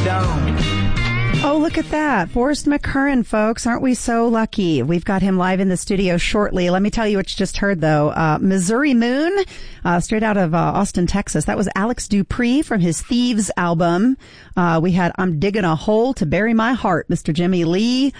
dawn. Oh, look at that. Forrest McCurran, folks. Aren't we so lucky? We've got him live in the studio shortly. Let me tell you what you just heard, though. Missouri Moon, straight out of Austin, Texas. That was Alex Dupree from his Thieves album. We had I'm Digging a Hole to Bury My Heart, Mr. Jimmy Lee.